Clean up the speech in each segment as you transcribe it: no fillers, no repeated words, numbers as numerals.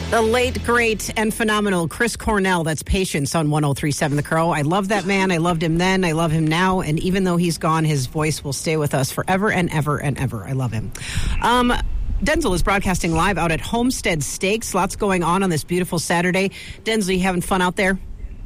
The late, great, and phenomenal Chris Cornell. That's Patience on 103.7 The Crow. I love that man. I loved him then. I love him now. And even though he's gone, his voice will stay with us forever and ever and ever. I love him. Denzel is broadcasting live out at Homestead Steaks. Lots going on this beautiful Saturday. Denzel, you having fun out there?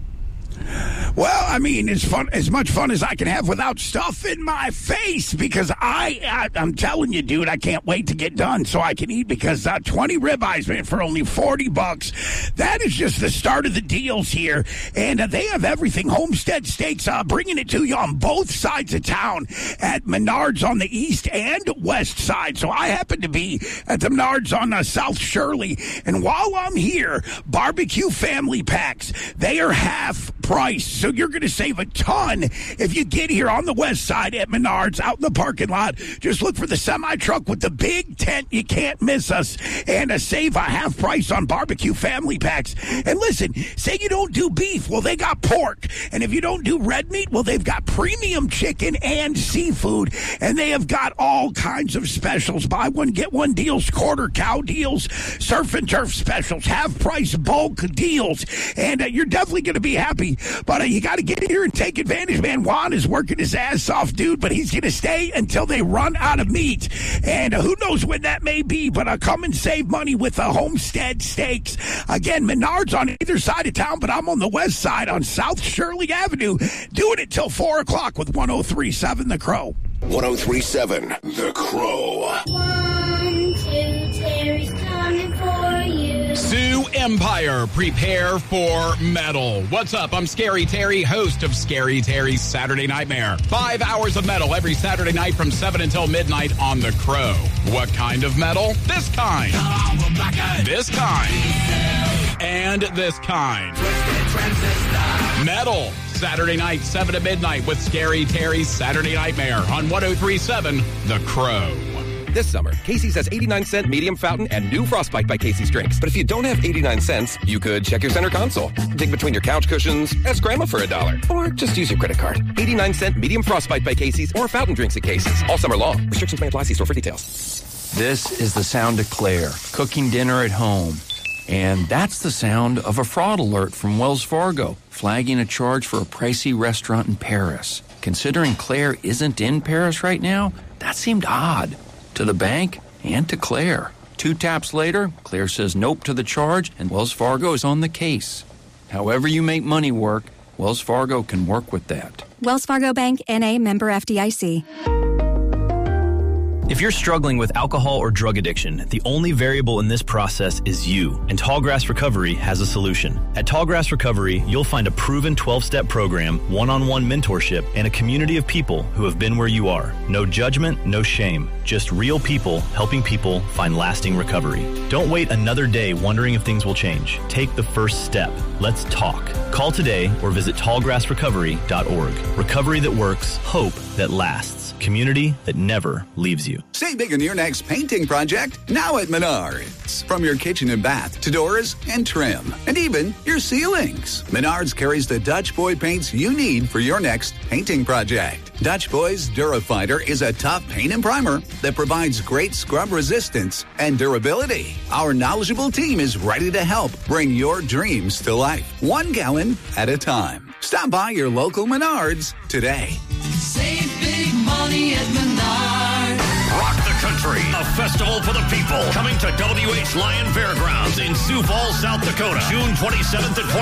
Well, I mean, it's fun, as much fun as I can have without stuff in my face, because I'm telling you, dude, I can't wait to get done so I can eat, because 20 ribeyes, man, for only $40. That is just the start of the deals here, and they have everything. Homestead Steaks bringing it to you on both sides of town at Menards on the east and west side. So I happen to be at the Menards on South Shirley, and while I'm here, barbecue family packs, they are half price. So you're going to save a ton if you get here on the west side at Menards, out in the parking lot. Just look for the semi-truck with the big tent. You can't miss us. And save a half price on barbecue family packs. And listen, say you don't do beef. Well, they got pork. And if you don't do red meat, well, they've got premium chicken and seafood. And they have got all kinds of specials. Buy one, get one deals, quarter cow deals, surf and turf specials, half price bulk deals. And you're definitely going to be happy. But you got to get here and take advantage, man. Juan is working his ass off, dude, but he's going to stay until they run out of meat. And who knows when that may be, but come and save money with Homestead Steaks. Again, Menards on either side of town, but I'm on the west side on South Shirley Avenue, doing it till 4 o'clock with 103.7 The Crow. 103.7 The Crow. 1, 2, Terry's coming for you. Sioux Empire, prepare for metal. What's up? I'm Scary Terry, host of Scary Terry's Saturday Nightmare. 5 hours of metal every Saturday night from 7 until midnight on The Crow. What kind of metal? This kind. This kind. And this kind. Metal. Saturday night, 7 to midnight with Scary Terry's Saturday Nightmare on 103.7 The Crow. This summer, Casey's has 89-cent medium fountain and new Frostbite by Casey's drinks. But if you don't have 89 cents, you could check your center console, dig between your couch cushions, ask Grandma for $1, or just use your credit card. 89-cent medium Frostbite by Casey's or fountain drinks at Casey's all summer long. Restrictions may apply. See store for details. This is the sound of Claire cooking dinner at home. And that's the sound of a fraud alert from Wells Fargo, flagging a charge for a pricey restaurant in Paris. Considering Claire isn't in Paris right now, that seemed odd. To the bank and to Claire. 2 taps later, Claire says nope to the charge, and Wells Fargo is on the case. However you make money work, Wells Fargo can work with that. Wells Fargo Bank, N.A., member FDIC. If you're struggling with alcohol or drug addiction, the only variable in this process is you, and Tallgrass Recovery has a solution. At Tallgrass Recovery, you'll find a proven 12-step program, one-on-one mentorship, and a community of people who have been where you are. No judgment, no shame, just real people helping people find lasting recovery. Don't wait another day wondering if things will change. Take the first step. Let's talk. Call today or visit tallgrassrecovery.org. Recovery that works, hope that lasts. Community that never leaves you. Save big on your next painting project now at Menards. From your kitchen and bath to doors and trim, and even your ceilings. Menards carries the Dutch Boy paints you need for your next painting project. Dutch Boy's Durafighter is a tough paint and primer that provides great scrub resistance and durability. Our knowledgeable team is ready to help bring your dreams to life, 1 gallon at a time. Stop by your local Menards today. Save big money at Menards. Rock the Country, a festival for the people. Coming to WH Lyon Fairgrounds in Sioux Falls, South Dakota, June 27th and